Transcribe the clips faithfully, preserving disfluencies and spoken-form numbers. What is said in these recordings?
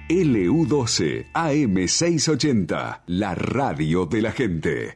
L U doce A M seiscientos ochenta, la radio de la gente.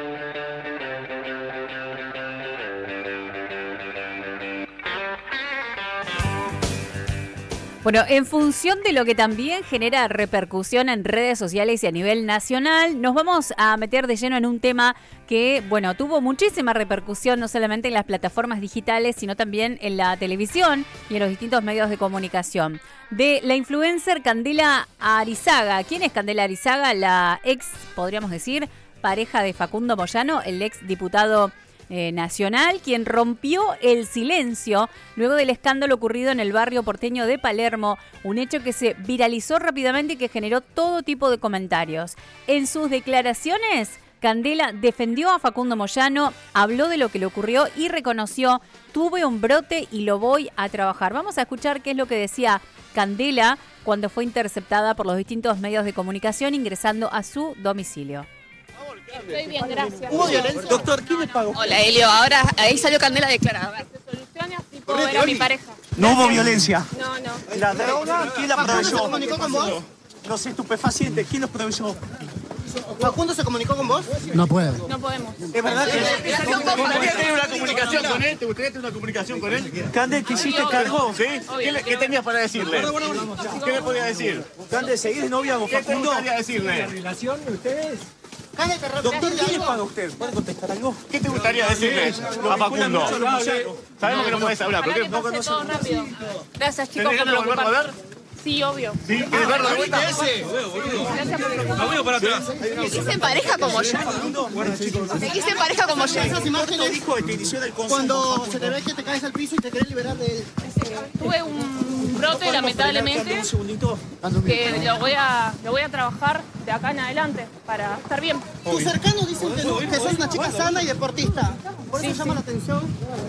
Bueno, en función de lo que también genera repercusión en redes sociales y a nivel nacional, nos vamos a meter de lleno en un tema que, bueno, tuvo muchísima repercusión no solamente en las plataformas digitales, sino también en la televisión y en los distintos medios de comunicación. De la influencer Candela Arizaga. ¿Quién es Candela Arizaga? La ex, podríamos decir, pareja de Facundo Moyano, el ex diputado Eh, nacional, quien rompió el silencio luego del escándalo ocurrido en el barrio porteño de Palermo, un hecho que se viralizó rápidamente y que generó todo tipo de comentarios. En sus declaraciones, Candela defendió a Facundo Moyano, habló de lo que le ocurrió y reconoció: tuve un brote y lo voy a trabajar. Vamos a escuchar qué es lo que decía Candela cuando fue interceptada por los distintos medios de comunicación ingresando a su domicilio. Estoy bien, gracias. ¿Hubo violencia? Doctor, ¿quién le pagó? Hola, Helio. Ahora ahí salió Candela declarada. A ver, se soluciona así puedo ver a mi pareja. No hubo violencia. No, no. ¿La droga? ¿Quién la proveyó? ¿Se comunicó con vos? Los estupefacientes, ¿quién los proveyó? ¿Facundo se comunicó con vos? No puede. No podemos. ¿Es verdad que ¿Te gustaría tener una comunicación con él? ¿Te gustaría tener una comunicación con él? Cande, ¿te hiciste cargo? ¿Sí? ¿Qué, le- qué tenías para decirle? ¿Qué le podía decir? Cande, ¿seguís de novia con ¿Qué te Facundo? gustaría decirle? ¿Relación de ustedes? Doctor, ¿quién le paga a usted? ¿Puede contestar algo? ¿Qué te gustaría decirle a Facundo? Sabemos que no podés hablar, pero Para ¿qué? que pase todo rápido. Gracias, chicos, ¿Tenés por ganas de volverlo a preocuparse. ver? Sí, obvio. ¿Sí? ¿Quieres verlo de vuelta? Gracias por preocuparse. para atrás. Me quise en pareja como yo. Me quise en pareja como yo. Esas ¿Te imágenes, dijo que te inició del consejo? cuando se te ve que te caes al piso y te querés liberar de él. Tuve un brote, lamentablemente, Un segundito. que lo voy a lo voy a trabajar de acá en adelante para estar bien. Tus cercanos dicen que, no, que sos una chica sana y deportista. Por eso llama la atención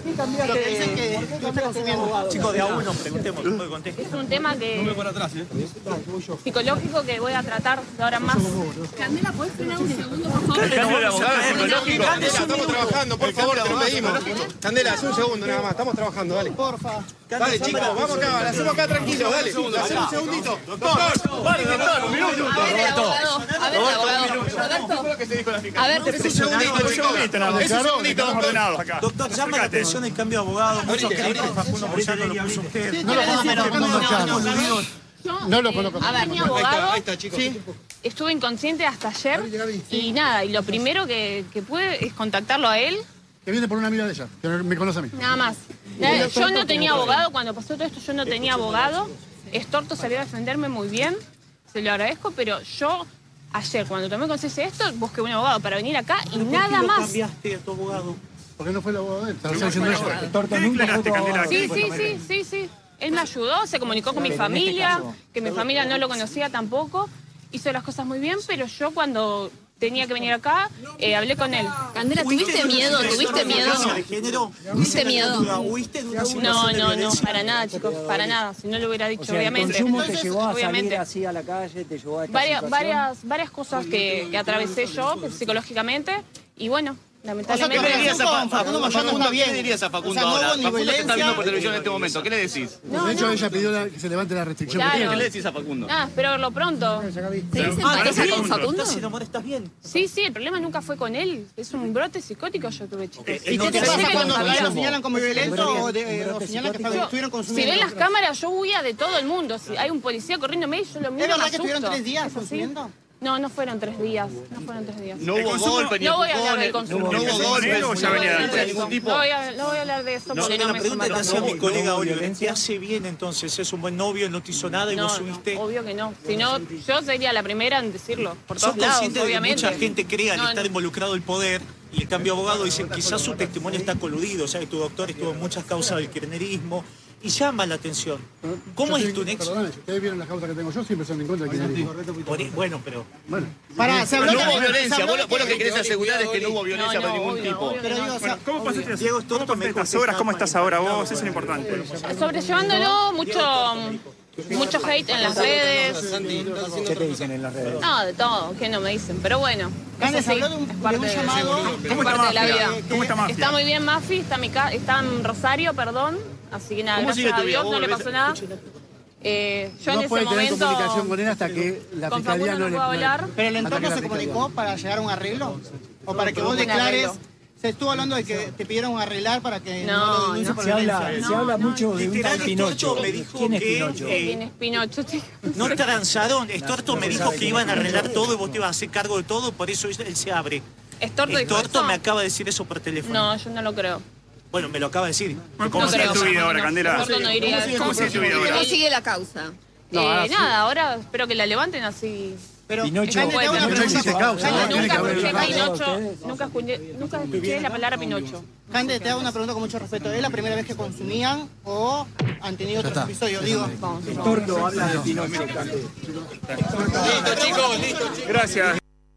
lo que dicen que tú estás consumiendo. Chicos, de a uno, preguntemos, ¿cómo contestar? Es un tema que psicológico que voy a tratar de ahora en más. Candela, ¿puedes frenar un segundo, por favor? El cambio de abogado psicológico. Candela, estamos trabajando, por favor, te lo pedimos. Candela, hace un segundo nada más, estamos trabajando, dale. Porfa. Dale, chicos, vamos acá, la hacemos acá tranquilo, dale. Hacemos un segundito. Doctor, vale, doctor, un minuto. A ver, el abogado. A ver, el abogado. Roberto. A ver, Es un segundito, chicos. Es un segundito, doctor. Doctor, llama la atención el cambio de abogado. Muchos creen que Facundo Moyano lo puso usted. No lo conozco a Facundo Moyano. yo, No lo conozco. A ver, mi abogado. Ahí está, chicos. Estuve inconsciente hasta ayer y nada, y lo primero que, que pude es contactarlo a él, Que viene por una amiga de ella, que me conoce a mí. nada más. Nada, yo no tenía abogado, cuando pasó todo esto yo no tenía abogado. Estorto salió a defenderme muy bien, se lo agradezco, pero yo ayer cuando tomé conciencia de esto busqué un abogado para venir acá y nada ¿Por qué lo más. cambiaste a tu abogado? ¿Por qué no fue el abogado de él? Te lo está diciendo ella. Torta nunca fue tu abogado. Sí, sí, sí, sí, sí. Él me ayudó, se comunicó con mi familia, que mi familia no lo conocía tampoco. Hizo las cosas muy bien, pero yo cuando tenía que venir acá, eh, hablé con él. Candela, ¿tuviste miedo? ¿Tuviste miedo? ¿De género? ¿Tuviste miedo? ¿Huiste de una No, situación de no, no, violencia? para nada, chicos, para nada. Si no lo hubiera dicho, O sea, el obviamente. consumo te llevó a salir Obviamente. así a la calle, te llevó a esta Varias, situación. varias, varias cosas que, que atravesé yo pues, psicológicamente y bueno, lamentablemente. ¿Qué le dirías a Con Facundo Moyano Facundo? anda ¿Qué bien. le dirías a Facundo O sea, no ahora? hubo ni Facundo te está violencia. viendo por televisión en este momento. ¿Qué le decís? No, De hecho, no. ella pidió la- que se levante la restricción que Claro. ¿Qué tiene. le decís a Facundo? Nada, espero verlo pronto. ¿Te dicen pareja con Facundo? ¿Estás sin amor? ¿Estás bien? Sí, sí, el problema nunca fue con él. Es un brote psicótico yo tuve, chicos. ¿Y no qué te te pasa pensé que cuando lo lo sabía. señalan como violento o, de- o señalan que Yo- estuvieron Si consumiendo? ven las cámaras, yo huía de todo el mundo. Si hay un policía corriéndome, yo lo miro ¿Es y me verdad que estuvieron asusto. tres días ¿Es así? consumiendo? No, no fueron tres días. No fueron tres días. No hubo golpe ni No voy a hablar del empujones, consumo. no hubo golpes, ¿O ya no venía hubo antes? de ningún tipo. No voy a, no voy a hablar de eso No, porque no, no la me pregunta sumaron. te hacía mi colega hubo Oliver. violencia. ¿Te hace bien entonces? Es un buen novio, no te hizo nada y No, vos no, subiste. obvio que no. Si no, yo sería la primera en decirlo. Por ¿Sos todos lados, consciente de que obviamente. mucha gente cree al No, estar no. involucrado el poder y el cambio de abogado dicen quizás su testimonio está coludido, o sea que tu doctor estuvo en muchas causas del kirchnerismo y llama la atención? ¿Cómo Yo es tu estoy- nexo? Perdóname, si ustedes vieron las causas que tengo yo, siempre son en contra del kirchnerismo. Por ahí- Bueno, pero Bueno, Pará, se No habló hubo de- violencia. se habló Vos de lo- vos lo que que- querés asegurar es que no hubo violencia No, de no, ningún obvio, tipo. obvio que Pero no. digo, o sea, ¿Cómo pasaste, Diego Estorto ¿Cómo me estás ahora? ¿Cómo estás ahora vos? Eso es importante. Sobrellevándolo, mucho, mucho hate en las redes. ¿Qué te dicen en las redes? No, de todo, que no me dicen. Pero bueno, Cande, eso se sí, habló de un, es de parte un de- llamado. es ¿Cómo está parte de la Mafia? vida. ¿Cómo está Mafia? Está muy bien Mafi, está, en mi ca- está en Rosario, perdón. Así que nada, ¿Cómo sigue gracias a tu vida? Dios no ¿Vos le volvés- pasó nada. Eh, yo no en puede ese tener momento comunicación con él hasta que la con fiscalía Facundo no no le puedo hablar. ¿Pero el hasta entorno que la se comunicó fiscalía- para llegar a un arreglo? ¿O para que pero vos un declares? arreglo. Se estuvo hablando de que te pidieron arreglar para que no, No, lo denuncies no. por Se habla, violencia. se habla mucho de un Literal, tal Pinocho. Estorto me dijo ¿Quién es que, Pinocho? eh, ¿Quién es Pinocho, chicos? No transaron, Estorto me dijo que iban a arreglar todo y vos te ibas a hacer cargo de todo, por eso él se abre. ¿Estorto dijo Estorto eso? me acaba de decir eso por teléfono. No, yo no lo creo. Bueno, me lo acaba de decir. ¿Cómo No sigue creo. tu vida ahora, No, Candela? Estorto no diría eso. ¿Cómo sigue tu vida ahora? ¿Cómo sigue la causa? Eh, ahora sí. nada, ahora espero que la levanten así. Pero, Pinocho- Cande, te hago una Bueno, Pinocho existe pregunta. causa, Cande, ¿no? Tiene que nunca haber escuché una Pinocho, Ustedes. nunca escuché, nunca escuché la palabra Pinocho. Cande, te hago una pregunta con mucho respeto. ¿Es la primera vez que consumían o han tenido otros está. episodios? Digo, Torto habla de Pinocho. Listo, chicos, listo, chicos. Gracias.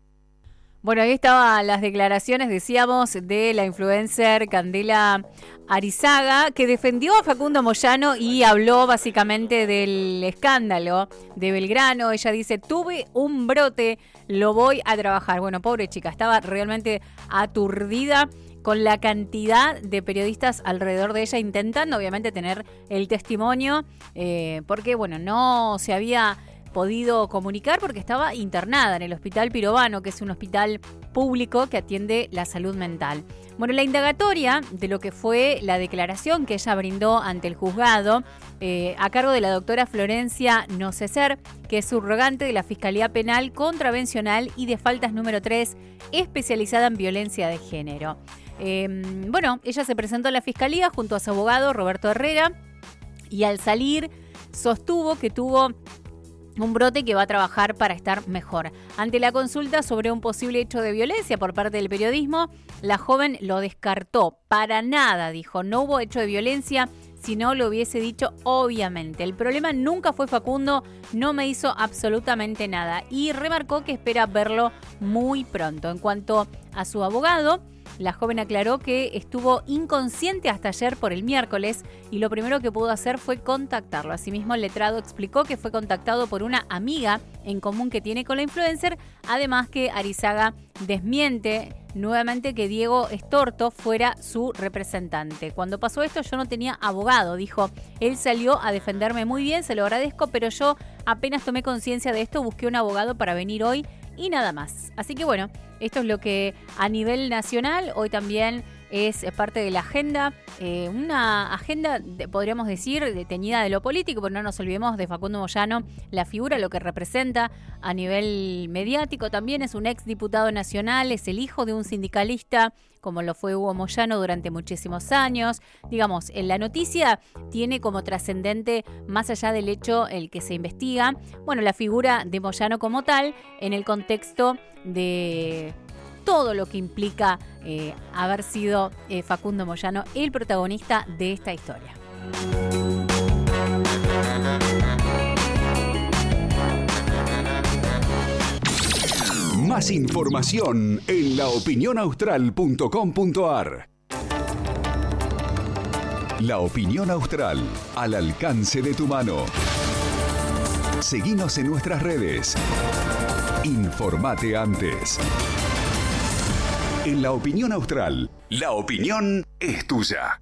Bueno, ahí estaban las declaraciones, decíamos, de la influencer Candela Arizaga, que defendió a Facundo Moyano y habló básicamente del escándalo de Belgrano. Ella dice, tuve un brote, lo voy a trabajar. Bueno, pobre chica, estaba realmente aturdida con la cantidad de periodistas alrededor de ella intentando obviamente tener el testimonio, eh, porque bueno, no se había podido comunicar porque estaba internada en el Hospital Pirovano, que es un hospital público que atiende la salud mental. Bueno, la indagatoria de lo que fue la declaración que ella brindó ante el juzgado, eh, a cargo de la doctora Florencia Noceser, que es subrogante de la Fiscalía Penal Contravencional y de Faltas número tres, especializada en violencia de género. Eh, bueno, ella se presentó a la Fiscalía junto a su abogado Roberto Herrera y al salir sostuvo que tuvo un brote que va a trabajar para estar mejor. Ante la consulta sobre un posible hecho de violencia por parte del periodismo, la joven lo descartó. Para nada, dijo, no hubo hecho de violencia, si no lo hubiese dicho obviamente. El problema nunca fue Facundo, no me hizo absolutamente nada. Y remarcó que espera verlo muy pronto. En cuanto a su abogado, la joven aclaró que estuvo inconsciente hasta ayer por el miércoles y lo primero que pudo hacer fue contactarlo. Asimismo, el letrado explicó que fue contactado por una amiga en común que tiene con la influencer, además que Arizaga desmiente nuevamente que Diego Estorto fuera su representante. Cuando pasó esto yo no tenía abogado, dijo. Él salió a defenderme muy bien, se lo agradezco, pero yo apenas tomé conciencia de esto, busqué un abogado para venir hoy y nada más. Así que bueno, esto es lo que a nivel nacional hoy también es parte de la agenda, eh, una agenda, de, podríamos decir, de, teñida de lo político, pero no nos olvidemos de Facundo Moyano, la figura, lo que representa a nivel mediático. También es un ex diputado nacional, es el hijo de un sindicalista, como lo fue Hugo Moyano durante muchísimos años. Digamos, en la noticia tiene como trascendente, más allá del hecho el que se investiga, bueno, la figura de Moyano como tal, en el contexto de todo lo que implica eh, haber sido eh, Facundo Moyano el protagonista de esta historia. Más información en la opinión austral punto com punto a r. La Opinión Austral, al alcance de tu mano. Seguinos en nuestras redes. Informate antes. En La Opinión Austral, la opinión es tuya.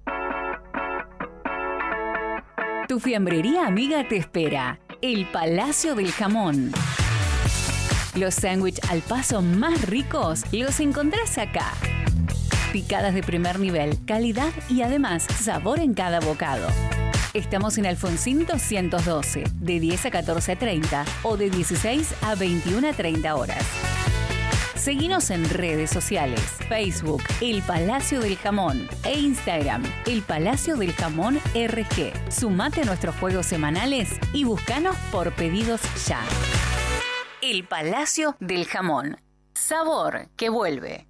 Tu fiambrería amiga te espera. El Palacio del Jamón. Los sándwiches al paso más ricos los encontrás acá. Picadas de primer nivel, calidad y además sabor en cada bocado. Estamos en Alfonsín doscientos doce, de diez a catorce treinta o de dieciséis a veintiuna treinta horas. Seguinos en redes sociales, Facebook, El Palacio del Jamón e Instagram, El Palacio del Jamón R G. Sumate a nuestros juegos semanales y búscanos por pedidos ya. El Palacio del Jamón. Sabor que vuelve.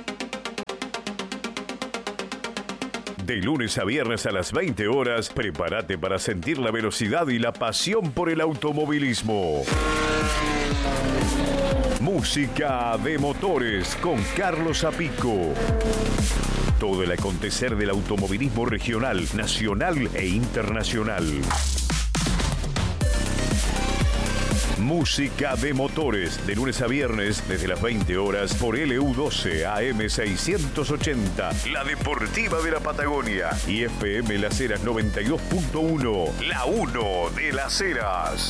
De lunes a viernes a las veinte horas, prepárate para sentir la velocidad y la pasión por el automovilismo. Música de motores con Carlos Apico. Todo el acontecer del automovilismo regional, nacional e internacional. Música de motores, de lunes a viernes, desde las veinte horas, por L U doce A M seiscientos ochenta, la deportiva de la Patagonia, y F M Las Heras noventa y dos punto uno, la uno de Las Heras.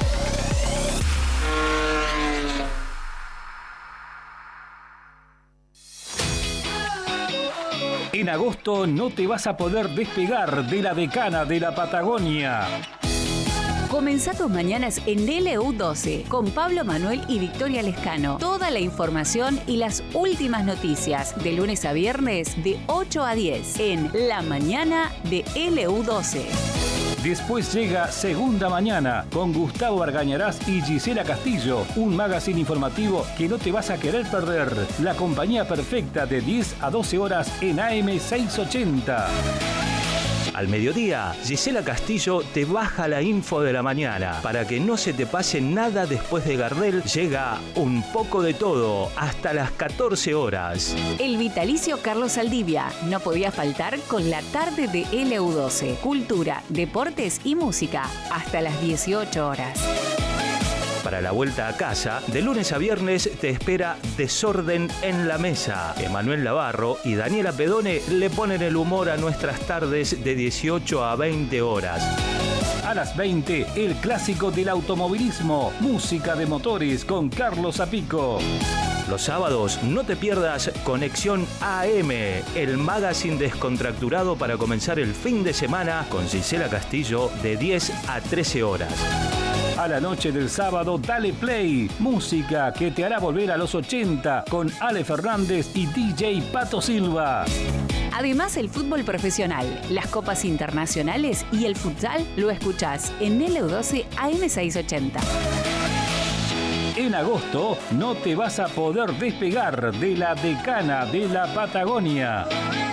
En agosto no te vas a poder despegar de la decana de la Patagonia. Comenzá tus mañanas en L U doce con Pablo Manuel y Victoria Lescano. Toda la información y las últimas noticias de lunes a viernes de ocho a diez en La Mañana de L U doce. Después llega Segunda Mañana con Gustavo Argañarás y Gisela Castillo, un magazine informativo que no te vas a querer perder. La compañía perfecta de diez a doce horas en A M seiscientos ochenta. Al mediodía, Gisela Castillo te baja la info de la mañana. Para que no se te pase nada después de Gardel, llega Un poco de todo hasta las catorce horas. El vitalicio Carlos Saldivia no podía faltar con la tarde de L U doce. Cultura, deportes y música hasta las dieciocho horas. Para la vuelta a casa, de lunes a viernes te espera Desorden en la Mesa. Emanuel Navarro y Daniela Pedone le ponen el humor a nuestras tardes de dieciocho a veinte horas. A las veinte, el clásico del automovilismo, música de motores con Carlos Zapico. Los sábados no te pierdas Conexión A M, el magazine descontracturado para comenzar el fin de semana con Gisela Castillo de diez a trece horas. A la noche del sábado, dale play. Música que te hará volver a los ochenta con Ale Fernández y D J Pato Silva. Además, el fútbol profesional, las copas internacionales y el futsal lo escuchás en L U doce A M seiscientos ochenta. En agosto no te vas a poder despegar de la decana de la Patagonia.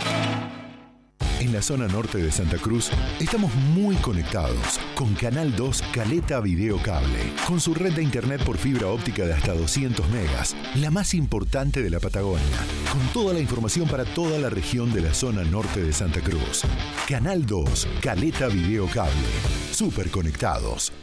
En la zona norte de Santa Cruz estamos muy conectados con Canal dos Caleta Video Cable, con su red de internet por fibra óptica de hasta doscientos megas, la más importante de la Patagonia, con toda la información para toda la región de la zona norte de Santa Cruz. Canal dos Caleta Video Cable, súper conectados.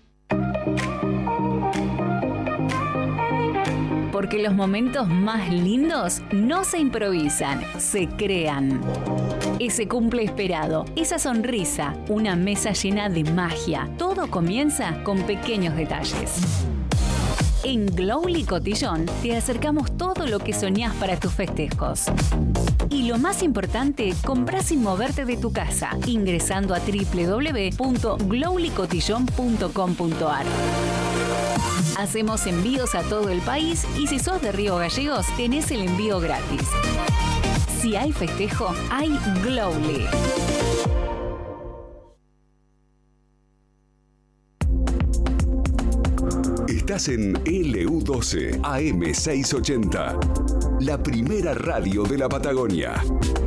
Porque los momentos más lindos no se improvisan, se crean. Ese cumple esperado, esa sonrisa, una mesa llena de magia. Todo comienza con pequeños detalles. En Glowly Cotillón te acercamos todo lo que soñás para tus festejos. Y lo más importante, comprás sin moverte de tu casa, ingresando a doble u doble u doble u punto glowly cotillón punto com punto a r. Hacemos envíos a todo el país y si sos de Río Gallegos, tenés el envío gratis. Si hay festejo, hay Glowly. Estás en L U doce A M seiscientos ochenta, la primera radio de la Patagonia.